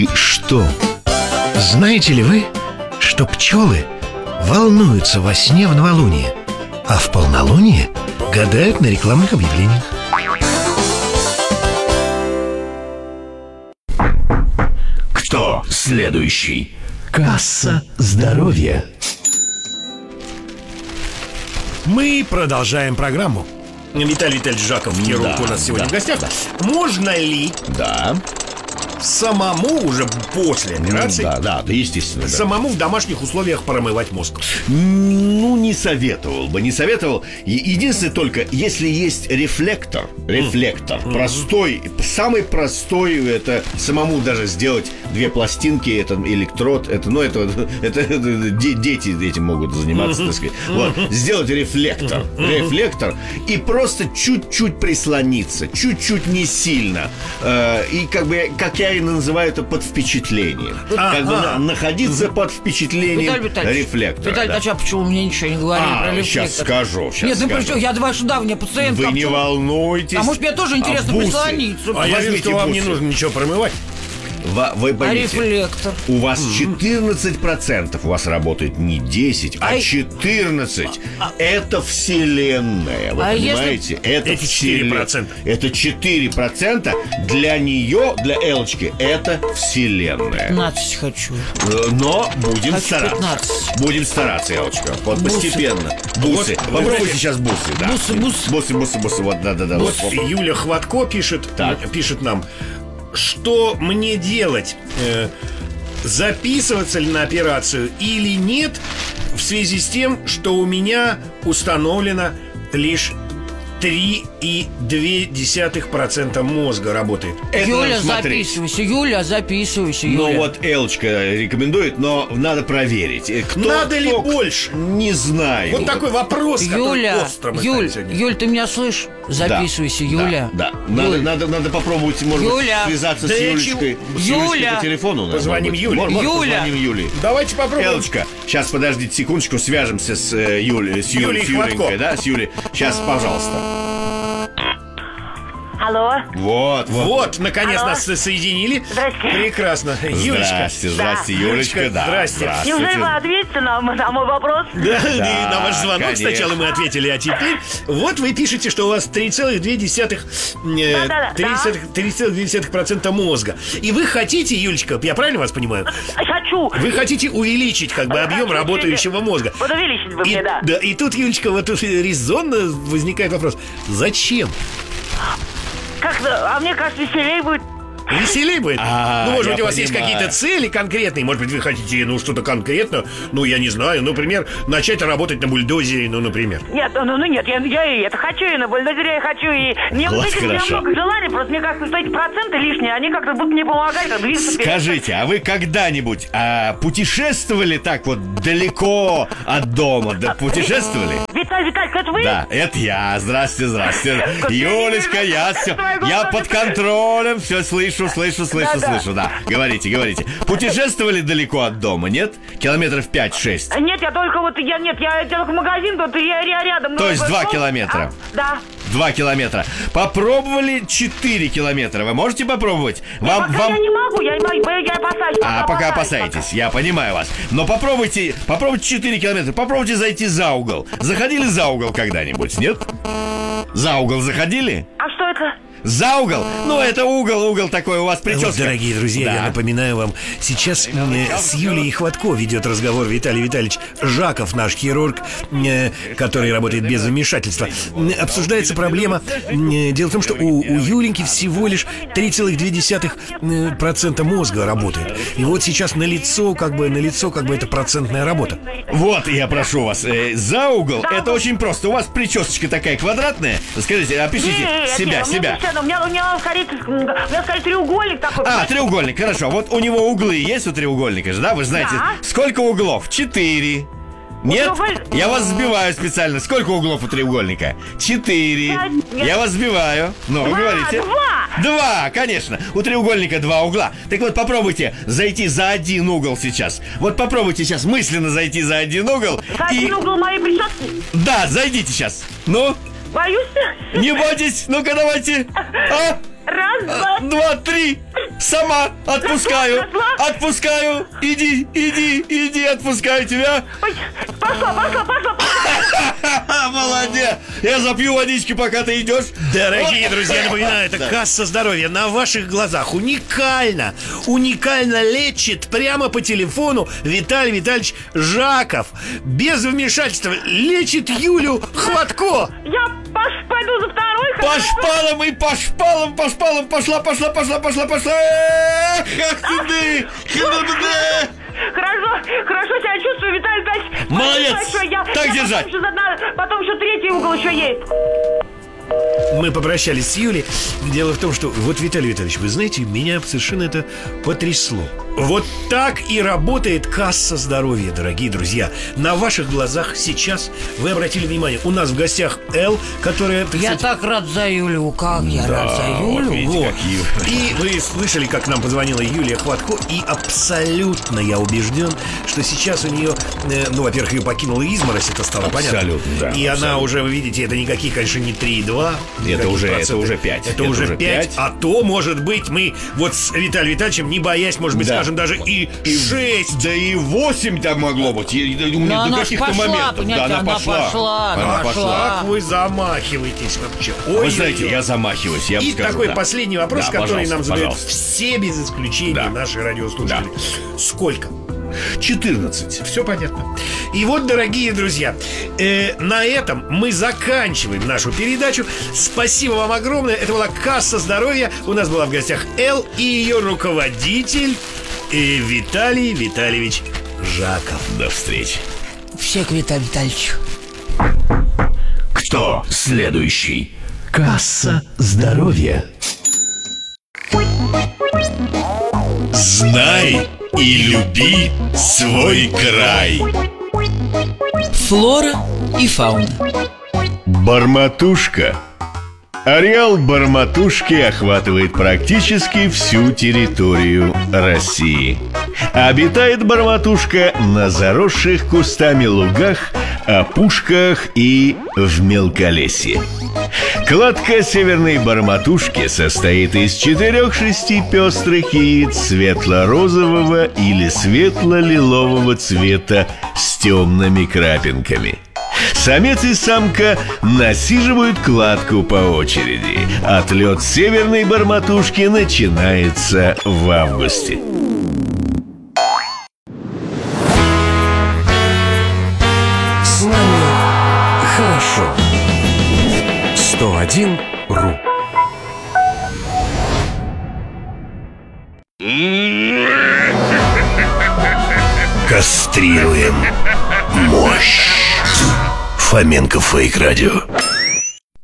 Что? Знаете ли вы, что пчелы волнуются во сне в новолуние, а в полнолуние гадают на рекламных объявлениях? Кто следующий? Касса здоровья. Мы продолжаем программу. Виталий Витальевич Жаков, хирург, у нас сегодня в гостях. Можно ли самому уже после операции Да, естественно. самому в домашних условиях промывать мозг? Ну, не советовал бы, не советовал. Единственное только, если есть рефлектор, простой, самый простой, это самому даже сделать 2 пластинки, это электрод, это дети этим могут заниматься, так сказать. Вот, сделать рефлектор и просто чуть-чуть прислониться, чуть-чуть не сильно, и как я и называю это, под впечатлением. Находиться под впечатлением рефлектора. Виталий, а почему мне ничего не говорили про рефлектор? Сейчас скажу. Нет, причем я ваша давняя пациентка. Вы не волнуйтесь. А может, мне тоже интересно прислониться? А я вижу, что вам не нужно ничего промывать. Вы поймите, рефлектор? у вас 14%, у вас работает не 10, а 14. Это вселенная, вы понимаете? Это эти 4%. Это 4%. Для нее, для Элочки, это вселенная. 15 хочу. Но будем Хочу стараться. 15. Будем стараться, Элочка. Вот постепенно. Бусы. Попробуйте сейчас бусы, да. Бусы. Вот, да. Вот Юля Хватко пишет нам: что мне делать? Записываться ли на операцию или нет, в связи с тем, что у меня установлено лишь 3,2% мозга работает. Юля, записывайся. Ну вот Элочка рекомендует, но надо проверить. Надо ли больше? Не знаю. Вот такой вопрос, который остро мы ставим сегодня. Юль, ты меня слышишь? Записывайся, Юля. Да. Надо попробовать, может быть, связаться с Юлечкой. Юля. По телефону. Позвоним Юле. Позвоним Юле. Давайте попробуем. Элочка, сейчас подождите секундочку, свяжемся с Юленькой, да, с Юлей. Сейчас, пожалуйста. Алло. Вот, наконец нас соединили. Здрасте. Прекрасно. Юлечка. Здрасте, Юлечка, да. Здрасте. Неужели вы ответите на мой вопрос? Да, на ваш звонок конечно. сначала мы ответили, а теперь вот вы пишете, что у вас 3,2% мозга. И вы хотите, Юлечка, я правильно вас понимаю? Хочу. Вы хотите увеличить объем работающего мозга. Вот увеличить бы мне, да. И тут, Юлечка, вот тут резонно возникает вопрос: зачем? Как-то, мне кажется, веселее будет. Веселее будет? Может быть, у вас есть понимаю. какие-то цели конкретные? Может быть, вы хотите, что-то конкретно? Я не знаю, например, начать работать на бульдозере, например. Нет, нет, я и это хочу, и на бульдозере я хочу, и... Мне Вот вот этих хорошо. много желаний, просто мне кажется, что эти проценты лишние, они как-то будут мне помогать, как двигаться вперед. Скажите, а вы когда-нибудь путешествовали так вот далеко от дома? Да, путешествовали? Виталь, это вы? Да, это я. Здрасте. Юлечка, я под контролем, все слышу, да. Говорите. Путешествовали далеко от дома, нет? Километров 5-6? Нет, я только я только в магазин, тут я рядом. То есть 2 километра? Да. 2 километра. Попробовали 4 километра. Вы можете попробовать? Я не могу, я опасаюсь. Пока опасаетесь, я понимаю вас. Но попробуйте 4 километра. Попробуйте зайти за угол. Заходили за угол когда-нибудь, нет? За угол заходили? А что это? За угол? Это угол такой у вас прическа. Вот, дорогие друзья, я напоминаю вам, сейчас с Юлией Хватко ведет разговор Виталий Витальевич Жаков, наш хирург, который работает без вмешательства. Обсуждается проблема. Дело в том, что у Юленьки всего лишь 3,2% мозга работает. И вот сейчас налицо эта процентная работа. Вот, я прошу вас, за угол, это очень просто. У вас причесочка такая квадратная. Скажите, опишите себя. У меня скорее треугольник такой. Треугольник, хорошо. Вот у него углы есть у треугольника же, да? Вы знаете, сколько углов? 4. Нет? Я вас сбиваю специально. Сколько углов у треугольника? 4. Я вас сбиваю. Вы говорите. 2, конечно. У треугольника 2 угла. Так вот, попробуйте зайти за один угол сейчас. Вот попробуйте сейчас мысленно зайти за один угол. За один угол моей прически? Да, зайдите сейчас. Боюсь. Не бойтесь. Ну-ка, давайте. Раз, 2, 3. Сама отпускаю. Отпускаю. Иди, отпускаю тебя. Ой, пошла. Молодец. Я запью водички, пока ты идешь. Дорогие друзья, напоминаю, это касса здоровья на ваших глазах. Уникально лечит прямо по телефону Виталий Витальевич Жаков. Без вмешательства лечит Юлю Хватко. Я пойду за второй. По шпалам. Пошла. Эх, как ты. Хорошо себя чувствую, Виталий Витальевич. Молодец. Так держать. Потом еще третий угол еще есть. Мы попрощались с Юлей. Дело в том, что вот, Виталий Витальевич, вы знаете, меня совершенно это потрясло. Вот так и работает касса здоровья, дорогие друзья. На ваших глазах сейчас, вы обратили внимание, у нас в гостях Эл, которая... Я так рад за Юлю, как я рад за Юлю. Вот. И вы слышали, как нам позвонила Юлия Хватко. И абсолютно я убежден, что сейчас у нее, ну, во-первых, ее покинула изморозь, это стало понятно. Абсолютно, да. И она уже, вы видите, это никакие, конечно, не 3,2. Это уже 5. Это уже 5. А то, может быть, мы вот с Виталием Витальевичем, не боясь, может быть, скажем, даже и 6. Да и 8 там могло быть. Но она До каких-то пошла, моментов. понимаете, Да, она пошла. Как вы замахиваетесь вообще. Вы знаете, я замахиваюсь, я И скажу, такой да. последний вопрос, Да, который нам задают пожалуйста. все без исключения наши радиослушатели. Сколько? 14. Все понятно. И вот, дорогие друзья, на этом мы заканчиваем нашу передачу. Спасибо вам огромное. Это была касса здоровья. У нас была в гостях Эл и ее руководитель Виталий Витальевич Жаков. До встречи. Все к Виталию Витальевичу. Кто следующий? Касса здоровья. Знай и люби свой край. Флора и фауна. Барматушка. Ареал Барматушки охватывает практически всю территорию России. Обитает Барматушка на заросших кустами лугах, опушках и в мелколесье. Кладка северной Барматушки состоит из 4-6 пестрых яиц светло-розового или светло-лилового цвета с темными крапинками. Самец и самка насиживают кладку по очереди. Отлет северной Барматушки начинается в августе. С нами хорошо. 101.ру. Кастрируем мощь. Фоменко Фейк Радио.